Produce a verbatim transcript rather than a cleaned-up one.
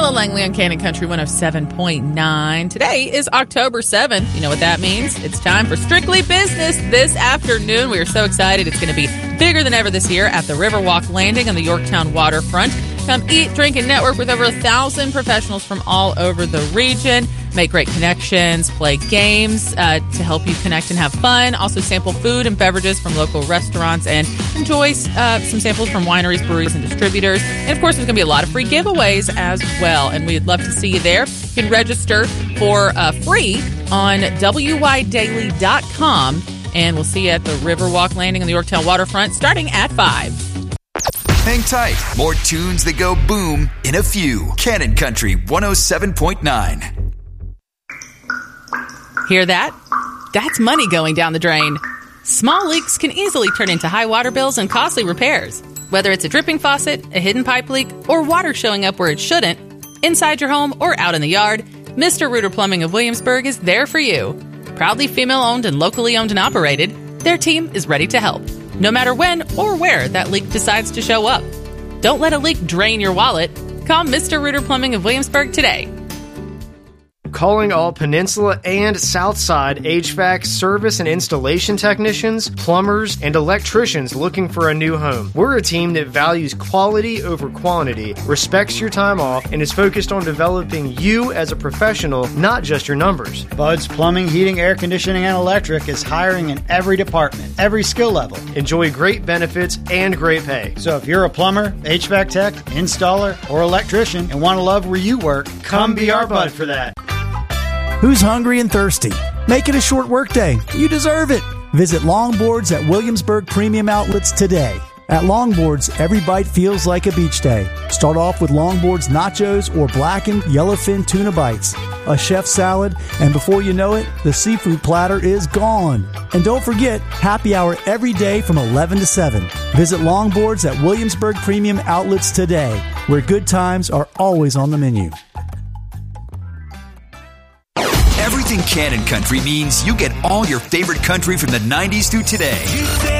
Ella Langley on Cannon Country one oh seven point nine. Today is October seventh. You know what that means? It's time for Strictly Business this afternoon. We are so excited. It's going to be bigger than ever this year at the Riverwalk Landing on the Yorktown waterfront. Come eat, drink, and network with over a thousand professionals from all over the region. Make great connections, play games uh, to help you connect and have fun. Also sample food and beverages from local restaurants and enjoy uh, some samples from wineries, breweries, and distributors. And, of course, there's going to be a lot of free giveaways as well, and we'd love to see you there. You can register for uh, free on W Y daily dot com, and we'll see you at the Riverwalk Landing on the Yorktown waterfront starting at five. Hang tight. More tunes that go boom in a few. Cannon Country one oh seven point nine. Hear that? That's money going down the drain. Small leaks can easily turn into high water bills and costly repairs. Whether it's a dripping faucet, a hidden pipe leak, or water showing up where it shouldn't, inside your home or out in the yard, Mister Rooter Plumbing of Williamsburg is there for you. Proudly female-owned and locally owned and operated, their team is ready to help, no matter when or where that leak decides to show up. Don't let a leak drain your wallet. Call Mister Rooter Plumbing of Williamsburg today. Calling all Peninsula and Southside H V A C service and installation technicians, plumbers, and electricians looking for a new home. We're a team that values quality over quantity, respects your time off, and is focused on developing you as a professional, not just your numbers. Bud's Plumbing, Heating, Air Conditioning, and Electric is hiring in every department, every skill level. Enjoy great benefits and great pay. So if you're a plumber, H V A C tech, installer, or electrician and want to love where you work, come be our Bud for that. Who's hungry and thirsty? Make it a short workday. You deserve it. Visit Longboards at Williamsburg Premium Outlets today. At Longboards, every bite feels like a beach day. Start off with Longboards nachos or blackened yellowfin tuna bites, a chef salad, and before you know it, the seafood platter is gone. And don't forget, happy hour every day from eleven to seven. Visit Longboards at Williamsburg Premium Outlets today, where good times are always on the menu. Everything Cannon Country means you get all your favorite country from the nineties through today.